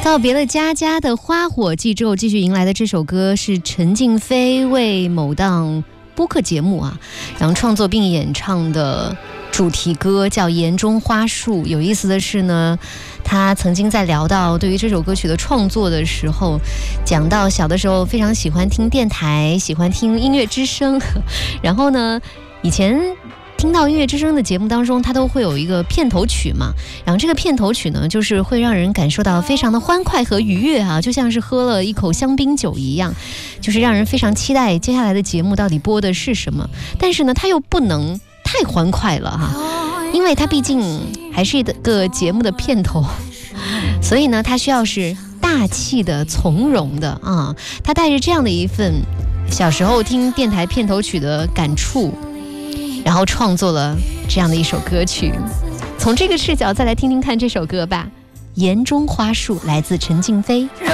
告别了家家的花火季之后，继续迎来的这首歌是陈静飞为某档播客节目然后创作并演唱的主题歌，叫《岩中花树》。有意思的是呢，他曾经在聊到对于这首歌曲的创作的时候，讲到小的时候非常喜欢听电台，喜欢听音乐之声，然后呢，以前听到音乐之声的节目当中，它都会有一个片头曲嘛，然后这个片头曲呢，就是会让人感受到非常的欢快和愉悦就像是喝了一口香槟酒一样，就是让人非常期待接下来的节目到底播的是什么。但是呢，它又不能太欢快了因为它毕竟还是一个节目的片头，所以呢，它需要是大气的、从容的它带着这样的一份小时候听电台片头曲的感触，然后创作了这样的一首歌曲。从这个视角再来听听看这首歌吧，《岩中花树》来自陈静飞。